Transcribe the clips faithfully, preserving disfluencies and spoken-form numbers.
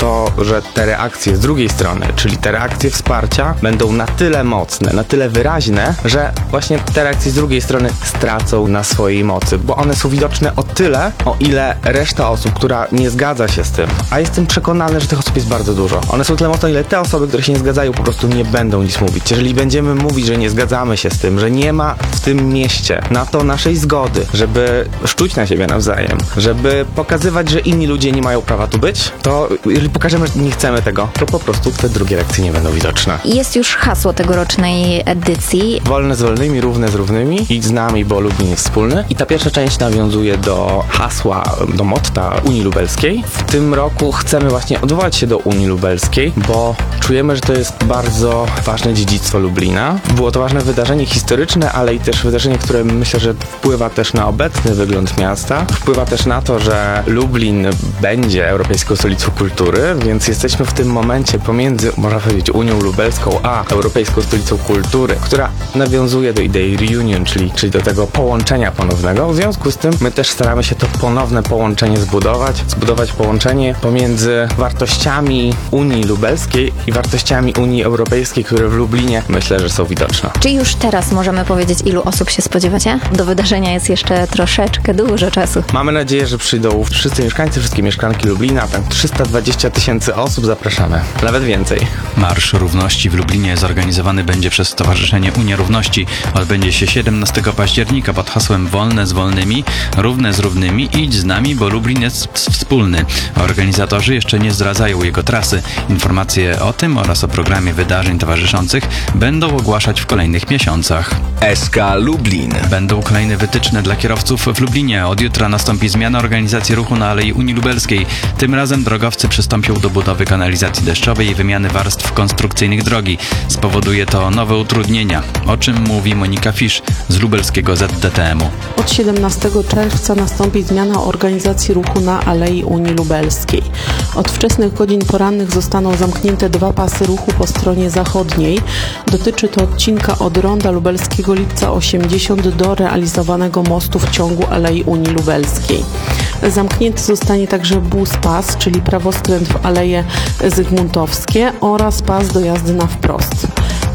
to, że te reakcje z drugiej strony, czyli te reakcje wsparcia, będą na tyle mocne, na tyle wyraźne, że właśnie te reakcje z drugiej strony stracą na swojej mocy, bo one są widoczne o tyle, o ile reszta osób, która nie zgadza się z tym, a jestem przekonany, że tych osób jest bardzo dużo. One są tyle mocne, o ile te osoby, które się nie zgadzają, po prostu nie będą nic mówić. Jeżeli będziemy mówić, że nie zgadzamy się z tym, że nie ma w tym mieście na to naszej zgody, żeby szczuć na siebie nawzajem, żeby pokazywać, że inni ludzie nie mają prawa tu być, to jeżeli pokażemy, że nie chcemy tego, to po prostu te drugie reakcje nie będą widoczne. Jest już hasło tegorocznej edycji. Wolne z wolnymi, równe z równymi, idź z nami, bo Lublin jest wspólny. I ta pierwsza część nawiązuje do hasła, do motta Unii Lubelskiej. W tym roku chcemy właśnie odwołać się do Unii Lubelskiej, bo czujemy, że to jest bardzo ważne dziedzictwo Lublina. Było to ważne wydarzenie historyczne, ale i też wydarzenie, które myślę, że wpływa też na obecny wygląd miasta. Wpływa też na to, że Lublin będzie Europejską Stolicą Kultury, więc jesteśmy w tym momencie pomiędzy, można powiedzieć, Unią Lubelską a Europejską Stolicą Kultury, która nawiązuje do idei reunion, czyli, czyli do tego połączenia ponownego. W związku z tym my też staramy się to ponowne połączenie zbudować, zbudować połączenie pomiędzy wartościami Unii Lubelskiej i wartościami Unii Europejskiej, które w Lublinie myślę, że są widoczne. Czy już teraz możemy powiedzieć, ilu osób się spodziewacie? Do wydarzenia jest jeszcze troszeczkę dużo czasu. Mamy nadzieję, że przyjdą wszyscy mieszkańcy, wszystkie mieszkanki Lublina, tam trzysta dwadzieścia tysięcy osób, zapraszamy. Nawet więcej. Marsz Równości w Lublinie zorganizowany będzie przez Stowarzyszenie Unia Równości. Odbędzie się siedemnastego października pod hasłem Wolne z wolnymi, równe z równymi, idź z nami, bo Lublin jest wspólny. Organizatorzy jeszcze nie zdradzają jego trasy. Informacje o tym oraz o programie wydarzeń towarzyszących będą ogłaszać w kolejnych miesiącach. S K Lublin. Będą kolejne wytyczne dla kierowców w Lublinie. Od jutra nastąpi zmiana organizacji ruchu na Alei Unii Lubelskiej. Tym razem drogowcy przystąpią do budowy kanalizacji deszczowej i wymiany warstw konstrukcyjnych drogi. Spowoduje to nowe utrudnienia, o czym mówi Monika Fisz z lubelskiego Z D T M u. Od siedemnastego czerwca nastąpi zmiana organizacji ruchu na Alei Unii Lubelskiej. Od wczesnych godzin porannych zostaną zamknięte dwa pasy ruchu po stronie zachodniej. Dotyczy to odcinka od Ronda Lubelskiego Lipca osiemdziesiąt do realizowanego mostu w ciągu Alei Unii Lubelskiej. Zamknięty zostanie także bus pas, czyli prawoskręt w Aleje Zygmuntowskie oraz pas do jazdy na wprost.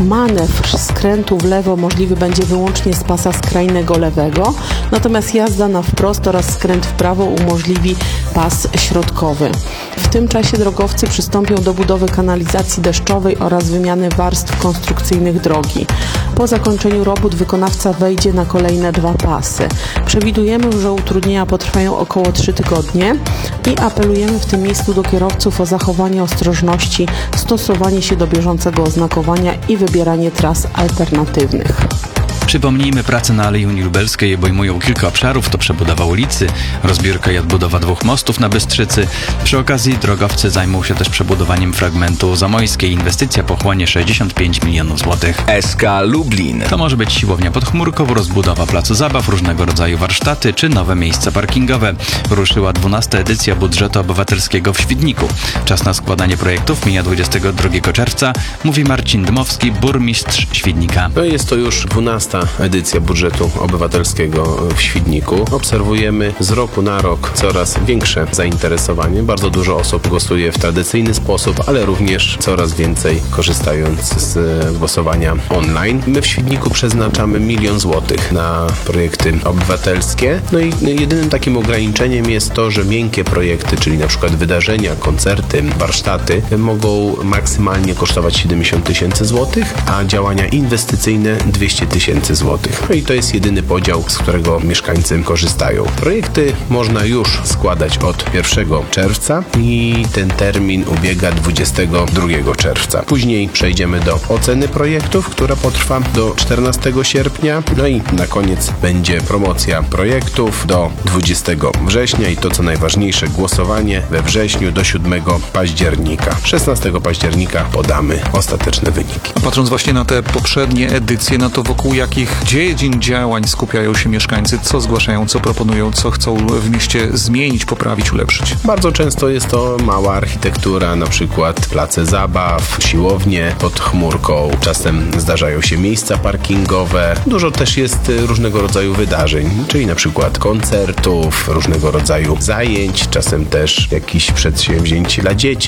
Manewr skrętu w lewo możliwy będzie wyłącznie z pasa skrajnego lewego, natomiast jazda na wprost oraz skręt w prawo umożliwi pas środkowy. W tym czasie drogowcy przystąpią do budowy kanalizacji deszczowej oraz wymiany warstw konstrukcyjnych drogi. Po zakończeniu robót wykonawca wejdzie na kolejne dwa pasy. Przewidujemy, że utrudnienia potrwają około trzy tygodnie i apelujemy w tym miejscu do kierowców o zachowanie ostrożności, stosowanie się do bieżącego oznakowania i wybieranie tras alternatywnych. Przypomnijmy, prace na Alei Unii Lubelskiej obejmują kilka obszarów, to przebudowa ulicy, rozbiórka i odbudowa dwóch mostów na Bystrzycy. Przy okazji drogowcy zajmą się też przebudowaniem fragmentu Zamojskiej. Inwestycja pochłonie sześćdziesiąt pięć milionów złotych. S K Lublin. To może być siłownia pod chmurką, rozbudowa placu zabaw, różnego rodzaju warsztaty czy nowe miejsca parkingowe. Ruszyła dwunasta edycja budżetu obywatelskiego w Świdniku. Czas na składanie projektów mija dwudziestego drugiego czerwca, mówi Marcin Dmowski, burmistrz Świdnika. No jest to już dwunasta edycja budżetu obywatelskiego w Świdniku. Obserwujemy z roku na rok coraz większe zainteresowanie. Bardzo dużo osób głosuje w tradycyjny sposób, ale również coraz więcej korzystając z głosowania online. My w Świdniku przeznaczamy milion złotych na projekty obywatelskie. No i jedynym takim ograniczeniem jest to, że miękkie projekty, czyli na przykład wydarzenia, koncerty, warsztaty mogą maksymalnie kosztować siedemdziesiąt tysięcy złotych, a działania inwestycyjne dwieście tysięcy złotych. No i to jest jedyny podział, z którego mieszkańcy korzystają. Projekty można już składać od pierwszego czerwca i ten termin ubiega dwudziestego drugiego czerwca. Później przejdziemy do oceny projektów, która potrwa do czternastego sierpnia. No i na koniec będzie promocja projektów do dwudziestego września i to co najważniejsze, głosowanie we wrześniu do siódmego października. szesnastego października podamy ostateczne wyniki. Patrząc właśnie na te poprzednie edycje, no to wokół jakich dziedzin działań skupiają się mieszkańcy, co zgłaszają, co proponują, co chcą w mieście zmienić, poprawić, ulepszyć? Bardzo często jest to mała architektura, na przykład place zabaw, siłownie pod chmurką, czasem zdarzają się miejsca parkingowe. Dużo też jest różnego rodzaju wydarzeń, czyli na przykład koncertów, różnego rodzaju zajęć, czasem też jakichś przedsięwzięć dla dzieci.